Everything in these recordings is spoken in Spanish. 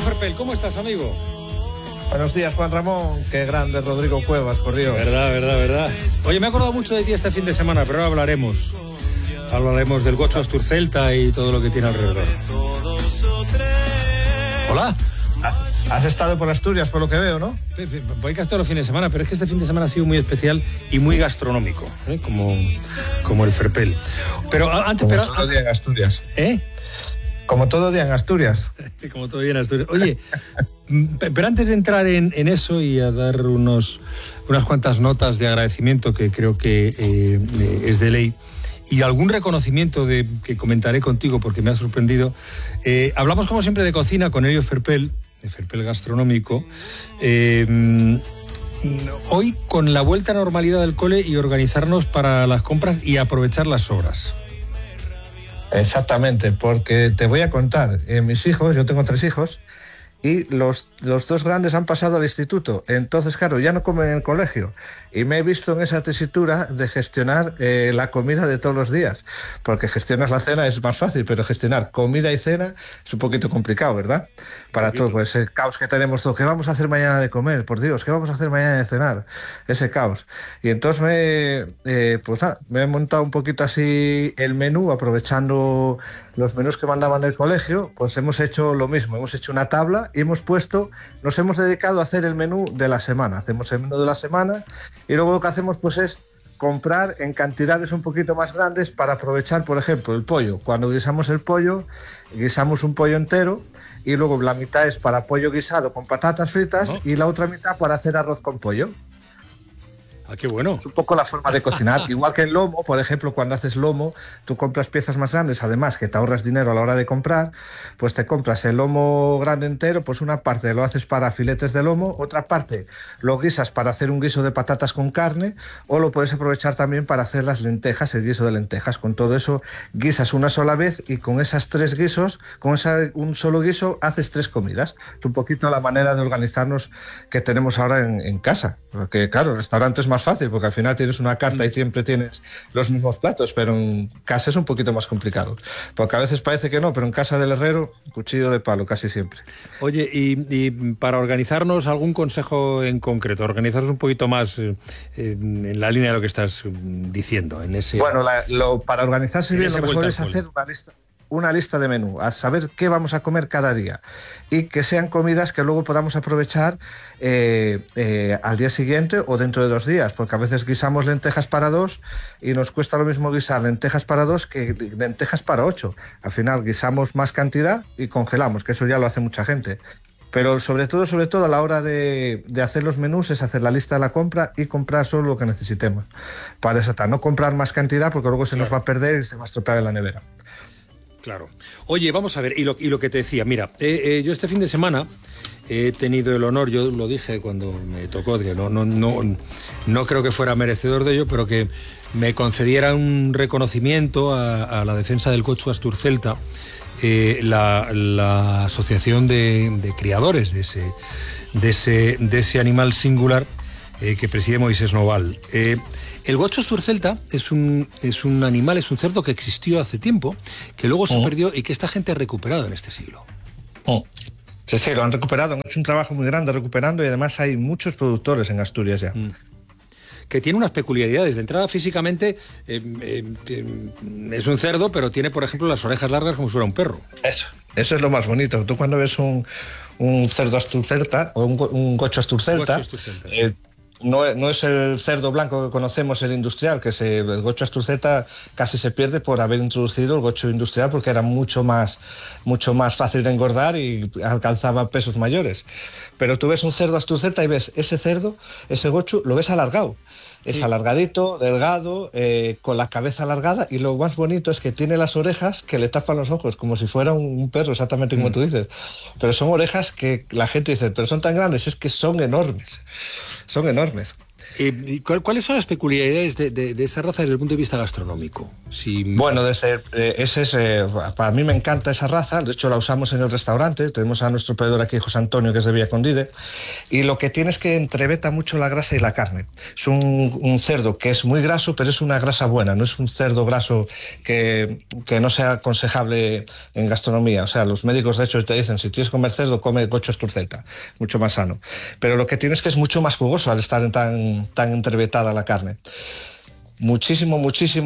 Ferpel, ¿cómo estás, amigo? Buenos días, Juan Ramón. Qué grande Rodrigo Cuevas, por Dios. Verdad. Oye, me he acordado mucho de ti este fin de semana, pero ahora hablaremos del Gocho Asturcelta y todo lo que tiene alrededor. Hola. ¿Has estado por Asturias, por lo que veo, no? Voy casi todos los fines de semana, pero es que este fin de semana ha sido muy especial y muy gastronómico, como el Ferpel. Pero antes... Como todo día en Asturias. Como todo día en Asturias. Como todo día en Asturias. Oye, pero antes de entrar en eso y a dar unas cuantas notas de agradecimiento que creo que es de ley, y algún reconocimiento que comentaré contigo porque me ha sorprendido, hablamos como siempre de cocina con Elio Ferpel, de Ferpel Gastronómico, hoy con la vuelta a normalidad del cole y organizarnos para las compras y aprovechar las horas. Exactamente, porque te voy a contar, mis hijos, yo tengo 3 hijos, y los 2 grandes han pasado al instituto, entonces claro, ya no comen en el colegio, y me he visto en esa tesitura de gestionar la comida de todos los días, porque gestionar la cena es más fácil, pero gestionar comida y cena es un poquito complicado, ¿verdad? Para todo pues, ese caos que tenemos todos. ¿Qué vamos a hacer mañana de comer? Por Dios, ¿qué vamos a hacer mañana de cenar? Ese caos. Y entonces me he montado un poquito así el menú, aprovechando los menús que mandaban del colegio, pues hemos hecho lo mismo, hemos hecho una tabla y nos hemos dedicado a hacer el menú de la semana. Hacemos el menú de la semana y luego lo que hacemos pues es comprar en cantidades un poquito más grandes para aprovechar, por ejemplo, el pollo. Cuando guisamos el pollo, guisamos un pollo entero y luego la mitad es para pollo guisado con patatas fritas y la otra mitad para hacer arroz con pollo. Ah, qué bueno. Es un poco la forma de cocinar. Igual que el lomo, por ejemplo, cuando haces lomo, tú compras piezas más grandes, además que te ahorras dinero a la hora de comprar, pues te compras el lomo grande entero, pues una parte lo haces para filetes de lomo, otra parte lo guisas para hacer un guiso de patatas con carne, o lo puedes aprovechar también para hacer las lentejas, el guiso de lentejas. Con todo eso guisas una sola vez y con esas 3 guisos, un solo guiso, haces 3 comidas. Es un poquito la manera de organizarnos que tenemos ahora en casa. Porque claro, el restaurante es más fácil porque al final tienes una carta y siempre tienes los mismos platos, pero en casa es un poquito más complicado, porque a veces parece que no, pero en casa del herrero, cuchillo de palo casi siempre. Oye, y para organizarnos, ¿algún consejo en concreto? Organizarnos un poquito más en la línea de lo que estás diciendo. Bueno, para organizarse bien lo mejor es hacer una lista de menú, a saber qué vamos a comer cada día y que sean comidas que luego podamos aprovechar al día siguiente o dentro de 2 días, porque a veces guisamos lentejas para 2 y nos cuesta lo mismo guisar lentejas para 2 que lentejas para 8. Al final guisamos más cantidad y congelamos, que eso ya lo hace mucha gente. Pero sobre todo a la hora de hacer los menús es hacer la lista de la compra y comprar solo lo que necesitemos. Para eso, no comprar más cantidad porque luego se nos va a perder y se va a estropear en la nevera. Claro. Oye, vamos a ver, y lo que te decía, mira, yo este fin de semana he tenido el honor, yo lo dije cuando me tocó, que no creo que fuera merecedor de ello, pero que me concediera un reconocimiento a la defensa del Gocho Asturcelta, la asociación de criadores de ese animal singular que preside Moisés Noval. El Gocho Asturcelta es un animal, es un cerdo que existió hace tiempo, que luego se perdió y que esta gente ha recuperado en este siglo. Sí, lo han recuperado, han hecho un trabajo muy grande recuperando y además hay muchos productores en Asturias ya. Que tiene unas peculiaridades. De entrada, físicamente es un cerdo, pero tiene, por ejemplo, las orejas largas como si fuera un perro. Eso es lo más bonito. Tú cuando ves un cerdo Asturcelta o un Gocho Asturcelta, no es el cerdo blanco que conocemos, el industrial, que el Gocho Asturcelta casi se pierde por haber introducido el Gocho industrial porque era mucho más fácil de engordar y alcanzaba pesos mayores. Pero tú ves un cerdo Asturcelta y ves ese cerdo, ese Gocho, lo ves alargado. Es alargadito, delgado, con la cabeza alargada, y lo más bonito es que tiene las orejas que le tapan los ojos, como si fuera un perro, exactamente como tú dices. Pero son orejas que la gente dice, pero son tan grandes, es que son enormes. Son enormes. ¿Cuáles son las peculiaridades de esa raza desde el punto de vista gastronómico? Bueno, para mí me encanta esa raza, de hecho la usamos en el restaurante, tenemos a nuestro proveedor aquí, José Antonio, que es de Villascondide, y lo que tiene es que entreveta mucho la grasa y la carne. Es un cerdo que es muy graso, pero es una grasa buena, no es un cerdo graso que no sea aconsejable en gastronomía. O sea, los médicos de hecho te dicen, si tienes que comer cerdo, come gocho asturcelta, mucho más sano. Pero lo que tiene es que es mucho más jugoso al estar tan entrevetada la carne. Muchísimo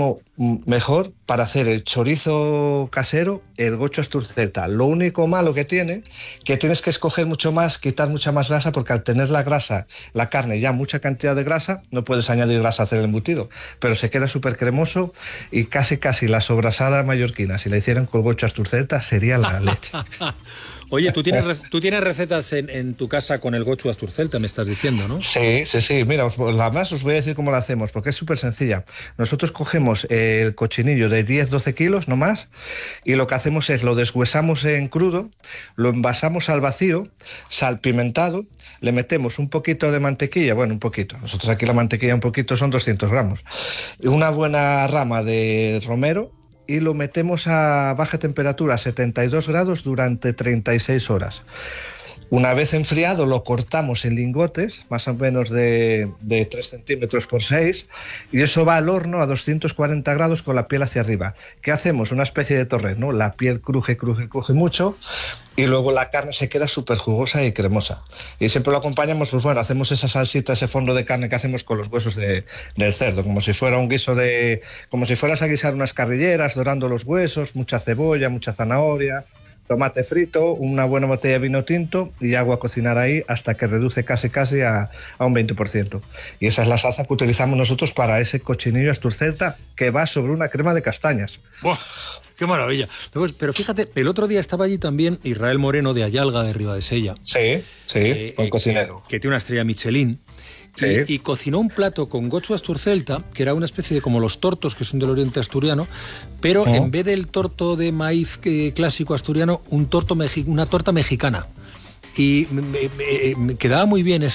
mejor para hacer el chorizo casero, el gocho asturcelta. Lo único malo que tiene, que tienes que escoger mucho más, quitar mucha más grasa, porque al tener la carne ya mucha cantidad de grasa, no puedes añadir grasa a hacer el embutido, pero se queda súper cremoso y casi la sobrasada mallorquina, si la hicieran con gocho asturcelta, sería la leche. Oye, tú tienes recetas en tu casa con el gochu asturcelta, me estás diciendo, ¿no? Sí. Mira, además os voy a decir cómo lo hacemos, porque es súper sencilla. Nosotros cogemos el cochinillo de 10-12 kilos, no más, y lo que hacemos es lo deshuesamos en crudo, lo envasamos al vacío, salpimentado, le metemos un poquito de mantequilla, bueno, un poquito, nosotros aquí la mantequilla un poquito son 200 gramos, una buena rama de romero, y lo metemos a baja temperatura, a 72 grados, durante 36 horas. Una vez enfriado, lo cortamos en lingotes, más o menos de 3 centímetros por 6, y eso va al horno a 240 grados con la piel hacia arriba. ¿Qué hacemos? Una especie de torrent, ¿no? La piel cruje mucho, y luego la carne se queda súper jugosa y cremosa. Y siempre lo acompañamos, pues bueno, hacemos esa salsita, ese fondo de carne que hacemos con los huesos del cerdo, como si fuera un guiso como si fueras a guisar unas carrilleras, dorando los huesos, mucha cebolla, mucha zanahoria, tomate frito, una buena botella de vino tinto y agua a cocinar ahí hasta que reduce casi a un 20%. Y esa es la salsa que utilizamos nosotros para ese cochinillo asturcelta, que va sobre una crema de castañas. ¡Buah! ¡Qué maravilla! Pero fíjate, el otro día estaba allí también Israel Moreno, de Ayalga, de Ribadesella. Sí, un cocinero. Que tiene una estrella Michelin. Sí. Y cocinó un plato con gochu asturcelta, que era una especie de como los tortos que son del oriente asturiano, pero en vez del torto de maíz clásico asturiano, una torta mexicana. Y me quedaba muy bien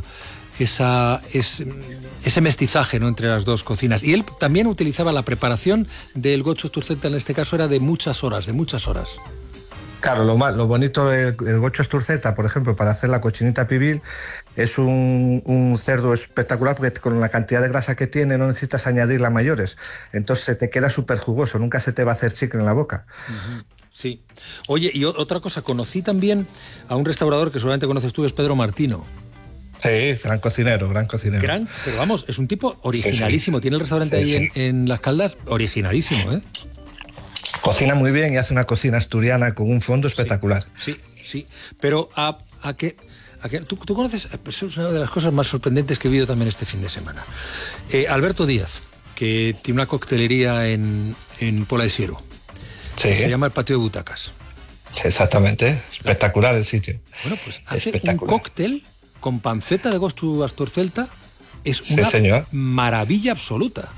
ese mestizaje, ¿no?, entre las dos cocinas. Y él también utilizaba la preparación del gochu asturcelta, en este caso era de muchas horas. Claro, lo bonito del gochu asturcelta, por ejemplo, para hacer la cochinita pibil, es un cerdo espectacular, porque con la cantidad de grasa que tiene no necesitas añadirla mayores. Entonces se te queda súper jugoso, nunca se te va a hacer chicle en la boca. Uh-huh. Sí. Oye, y otra cosa, conocí también a un restaurador que seguramente conoces tú, es Pedro Martino. Sí, gran cocinero. Pero vamos, es un tipo originalísimo. Sí. Tiene el restaurante ahí en Las Caldas, originalísimo, ¿eh? Cocina muy bien y hace una cocina asturiana con un fondo espectacular. Sí. Pero ¿a qué? ¿Tú conoces? Es una de las cosas más sorprendentes que he vivido también este fin de semana. Alberto Díaz, que tiene una coctelería en Pola de Siero. Sí. Se llama el Patio de Butacas. Sí, exactamente. Espectacular el sitio. Bueno, pues hace un cóctel con panceta de gochu asturcelta. Es una maravilla absoluta.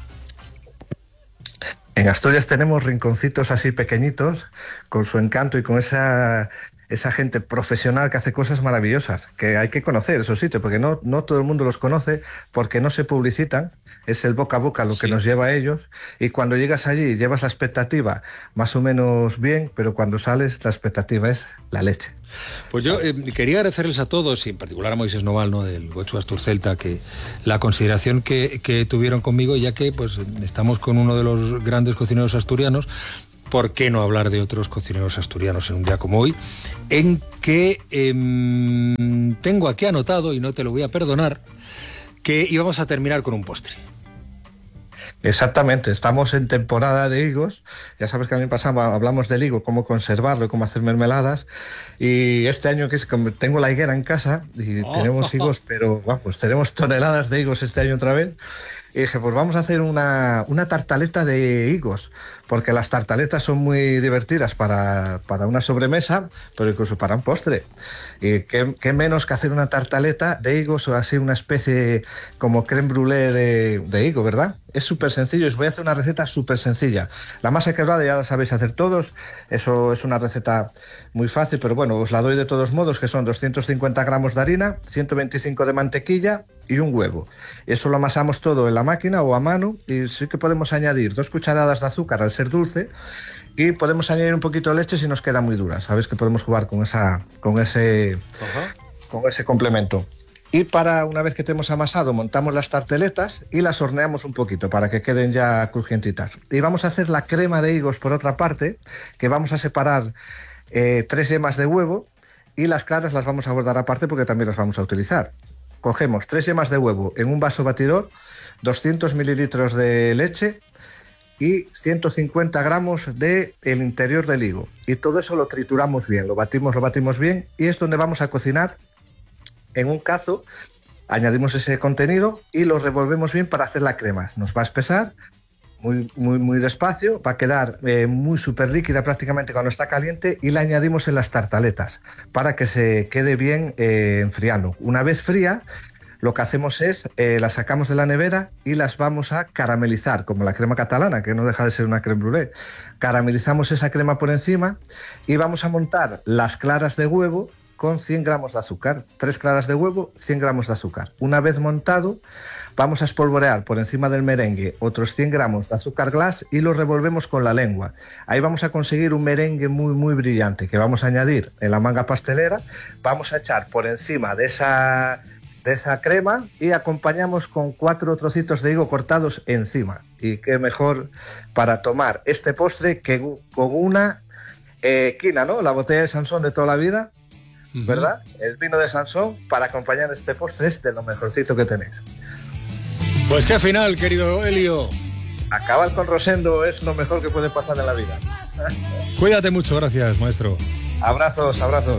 En Asturias tenemos rinconcitos así pequeñitos, con su encanto y con esa gente profesional que hace cosas maravillosas, que hay que conocer esos sitios, porque no todo el mundo los conoce, porque no se publicitan, es el boca a boca lo que nos lleva a ellos, y cuando llegas allí llevas la expectativa más o menos bien, pero cuando sales la expectativa es la leche. Pues yo quería agradecerles a todos, y en particular a Moisés Noval, ¿no?, del gochu asturcelta, que la consideración que tuvieron conmigo, ya que pues estamos con uno de los grandes cocineros asturianos. ¿Por qué no hablar de otros cocineros asturianos en un día como hoy? En que tengo aquí anotado, y no te lo voy a perdonar, que íbamos a terminar con un postre. Exactamente, estamos en temporada de higos. Ya sabes que a mí hablamos del higo, cómo conservarlo, cómo hacer mermeladas. Y este año tengo la higuera en casa y tenemos higos, pero vamos, tenemos toneladas de higos este año otra vez. Y dije, pues vamos a hacer una tartaleta de higos, porque las tartaletas son muy divertidas para una sobremesa, pero incluso para un postre. Y qué menos que hacer una tartaleta de higos o así una especie como crème brûlée de higo, ¿verdad? Es súper sencillo, os voy a hacer una receta súper sencilla. La masa quebrada ya la sabéis hacer todos, eso es una receta muy fácil, pero bueno, os la doy de todos modos, que son 250 gramos de harina, 125 de mantequilla y un huevo. Eso lo amasamos todo en la máquina o a mano, y sí que podemos añadir 2 cucharadas de azúcar al ser dulce, y podemos añadir un poquito de leche si nos queda muy dura. Sabéis que podemos jugar con ese complemento. Y una vez que tenemos amasado, montamos las tarteletas y las horneamos un poquito para que queden ya crujientitas. Y vamos a hacer la crema de higos por otra parte, que vamos a separar 3 yemas de huevo, y las claras las vamos a guardar aparte porque también las vamos a utilizar. Cogemos 3 yemas de huevo en un vaso batidor, 200 mililitros de leche y 150 gramos del interior del higo. Y todo eso lo trituramos bien, lo batimos bien, y es donde vamos a cocinar. En un cazo añadimos ese contenido y lo revolvemos bien para hacer la crema. Nos va a espesar muy despacio, va a quedar muy súper líquida prácticamente cuando está caliente, y la añadimos en las tartaletas para que se quede bien enfriando. Una vez fría, lo que hacemos es la sacamos de la nevera y las vamos a caramelizar, como la crema catalana, que no deja de ser una crème brûlée. Caramelizamos esa crema por encima y vamos a montar las claras de huevo con 100 gramos de azúcar. 3 claras de huevo, 100 gramos de azúcar. Una vez montado, vamos a espolvorear por encima del merengue otros 100 gramos de azúcar glass y lo revolvemos con la lengua. Ahí vamos a conseguir un merengue muy brillante que vamos a añadir en la manga pastelera. Vamos a echar por encima de esa crema y acompañamos con 4 trocitos de higo cortados encima. Y qué mejor para tomar este postre que con una quina, ¿no? La botella de Sansón de toda la vida, ¿verdad? El vino de Sansón para acompañar este postre es de lo mejorcito que tenéis. Pues qué final, querido Elio. Acabar con Rosendo es lo mejor que puede pasar en la vida. Cuídate mucho, gracias, maestro. Abrazos.